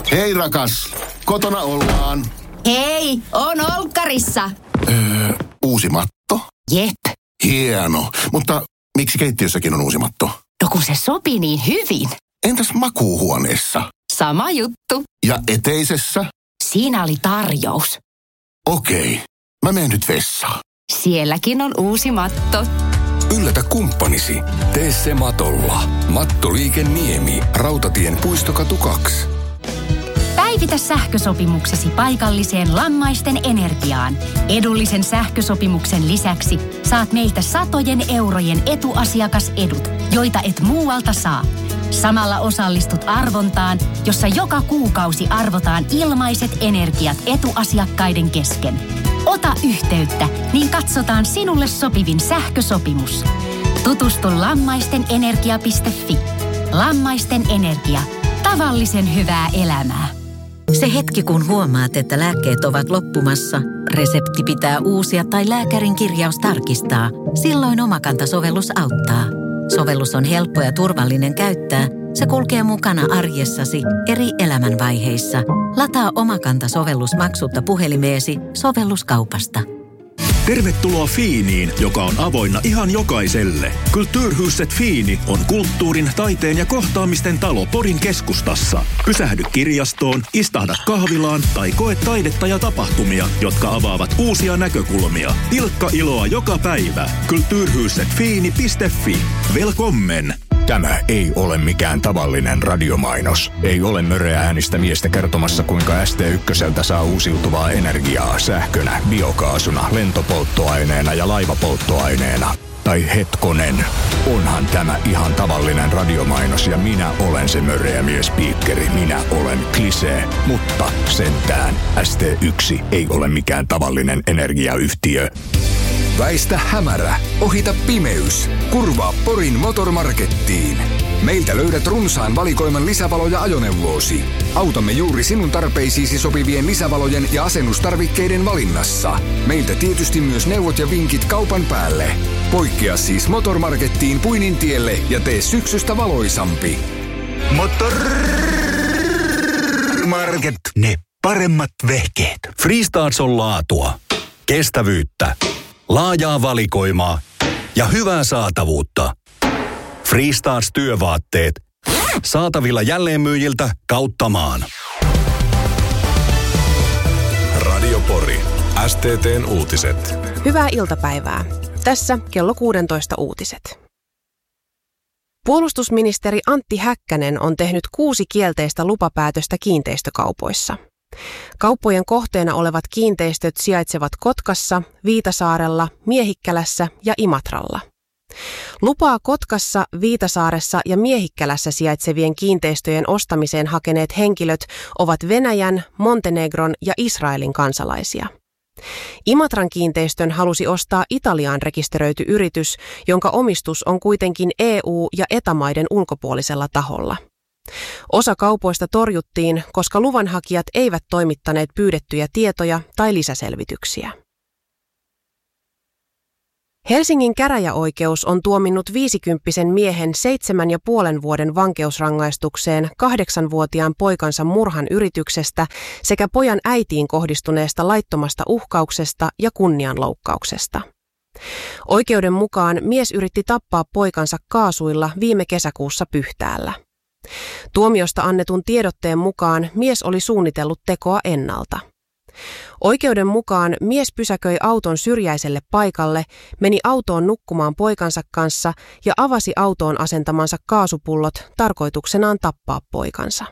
Hei rakas, kotona ollaan. Hei, on olkkarissa. Uusi matto? Jep. Hieno, mutta miksi keittiössäkin on uusi matto? No kun se sopi niin hyvin. Entäs makuuhuoneessa? Sama juttu. Ja eteisessä? Siinä oli tarjous. Okei, mä menen nyt vessaan. Sielläkin on uusi matto. Yllätä kumppanisi. Tee se matolla. Mattoliike Niemi. Rautatien Puistokatu 2. Päivitä sähkösopimuksesi paikalliseen Lammaisten Energiaan. Edullisen sähkösopimuksen lisäksi saat meiltä satojen eurojen etuasiakasedut, joita et muualta saa. Samalla osallistut arvontaan, jossa joka kuukausi arvotaan ilmaiset energiat etuasiakkaiden kesken. Ota yhteyttä, niin katsotaan sinulle sopivin sähkösopimus. Tutustu lammaistenenergia.fi. Lammaisten Energia. Tavallisen hyvää elämää. Se hetki, kun huomaat, että lääkkeet ovat loppumassa, resepti pitää uusia tai lääkärin kirjaus tarkistaa, silloin Omakanta-sovellus auttaa. Sovellus on helppo ja turvallinen käyttää. Se kulkee mukana arjessasi eri elämänvaiheissa. Lataa Omakanta-sovellus maksutta puhelimeesi sovelluskaupasta. Tervetuloa Fiiniin, joka on avoinna ihan jokaiselle. Kulturhuset Fiini on kulttuurin, taiteen ja kohtaamisten talo Porin keskustassa. Pysähdy kirjastoon, istahda kahvilaan tai koe taidetta ja tapahtumia, jotka avaavat uusia näkökulmia. Pilkka iloa joka päivä. Kulturhusetfiini.fi. Velkommen! Tämä ei ole mikään tavallinen radiomainos. Ei ole möreä äänistä miestä kertomassa, kuinka ST1 saa uusiutuvaa energiaa sähkönä, biokaasuna, lentopolttoaineena ja laivapolttoaineena. Tai hetkonen, onhan tämä ihan tavallinen radiomainos ja minä olen se möreä miespiikkeri. Minä olen Klisee, mutta sentään ST1 ei ole mikään tavallinen energiayhtiö. Väistä hämärä, ohita pimeys. Kurvaa Porin Motormarkettiin. Meiltä löydät runsaan valikoiman lisävaloja ajoneuvoosi. Autamme juuri sinun tarpeisiisi sopivien lisävalojen ja asennustarvikkeiden valinnassa. Meiltä tietysti myös neuvot ja vinkit kaupan päälle. Poikkea siis Motormarkettiin Puinintielle ja tee syksystä valoisampi. Motormarket. Ne paremmat vehkeet. Freestarts on laatua, kestävyyttä, laajaa valikoimaa ja hyvää saatavuutta. Freestarts työvaatteet. Saatavilla jälleenmyyjiltä kautta maan. Radio Pori. STT:n uutiset. Hyvää iltapäivää. Tässä kello 16 uutiset. Puolustusministeri Antti Häkkänen on tehnyt 6 kielteistä lupapäätöstä kiinteistökaupoissa. Kauppojen kohteena olevat kiinteistöt sijaitsevat Kotkassa, Viitasaarella, Miehikkälässä ja Imatralla. Lupaa Kotkassa, Viitasaaressa ja Miehikkälässä sijaitsevien kiinteistöjen ostamiseen hakeneet henkilöt ovat Venäjän, Montenegron ja Israelin kansalaisia. Imatran kiinteistön halusi ostaa Italiaan rekisteröity yritys, jonka omistus on kuitenkin EU- ja ETA-maiden ulkopuolisella taholla. Osa kaupoista torjuttiin, koska luvanhakijat eivät toimittaneet pyydettyjä tietoja tai lisäselvityksiä. Helsingin käräjäoikeus on tuominnut 50-vuotiaan miehen 7,5 vuoden vankeusrangaistukseen 8-vuotiaan poikansa murhan yrityksestä sekä pojan äitiin kohdistuneesta laittomasta uhkauksesta ja kunnianloukkauksesta. Oikeuden mukaan mies yritti tappaa poikansa kaasuilla viime kesäkuussa Pyhtäällä. Tuomiosta annetun tiedotteen mukaan mies oli suunnitellut tekoa ennalta. Oikeuden mukaan mies pysäköi auton syrjäiselle paikalle, meni autoon nukkumaan poikansa kanssa ja avasi autoon asentamansa kaasupullot tarkoituksenaan tappaa poikansa.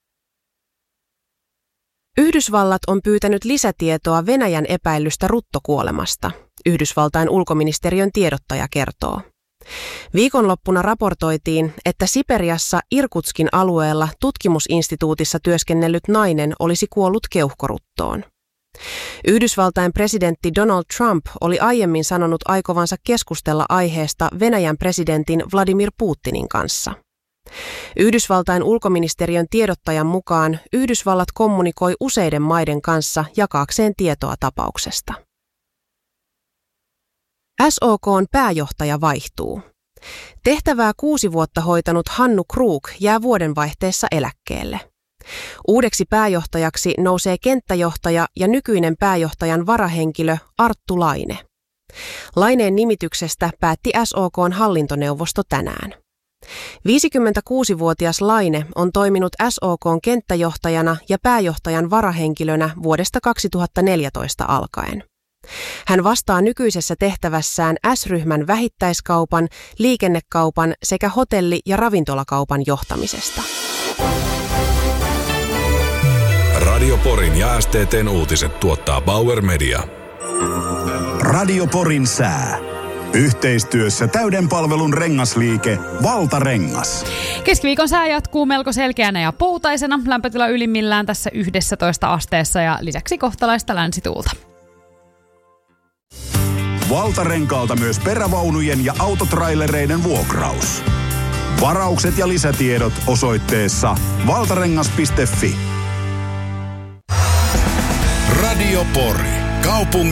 Yhdysvallat on pyytänyt lisätietoa Venäjän epäillystä ruttokuolemasta, Yhdysvaltain ulkoministeriön tiedottaja kertoo. Viikonloppuna raportoitiin, että Siperiassa Irkutskin alueella tutkimusinstituutissa työskennellyt nainen olisi kuollut keuhkoruttoon. Yhdysvaltain presidentti Donald Trump oli aiemmin sanonut aikovansa keskustella aiheesta Venäjän presidentin Vladimir Putinin kanssa. Yhdysvaltain ulkoministeriön tiedottajan mukaan Yhdysvallat kommunikoi useiden maiden kanssa jakaakseen tietoa tapauksesta. SOK:n pääjohtaja vaihtuu. Tehtävää 6 vuotta hoitanut Hannu Krug jää vuodenvaihteessa eläkkeelle. Uudeksi pääjohtajaksi nousee kenttäjohtaja ja nykyinen pääjohtajan varahenkilö Arttu Laine. Laineen nimityksestä päätti SOK:n hallintoneuvosto tänään. 56-vuotias Laine on toiminut SOK:n kenttäjohtajana ja pääjohtajan varahenkilönä vuodesta 2014 alkaen. Hän vastaa nykyisessä tehtävässään S-ryhmän vähittäiskaupan, liikennekaupan sekä hotelli- ja ravintolakaupan johtamisesta. Radio Porin ja STT:n uutiset tuottaa Bauer Media. Radio Porin sää. Yhteistyössä täyden palvelun rengasliike Valtarengas. Keskiviikon sää jatkuu melko selkeänä ja poutaisena. Lämpötila ylimmillään tässä 11 asteessa ja lisäksi kohtalaista länsituulta. Valtarenkaalta myös perävaunujen ja autotrailereiden vuokraus. Varaukset ja lisätiedot osoitteessa valtarengas.fi. Radio Pori. Kaupungin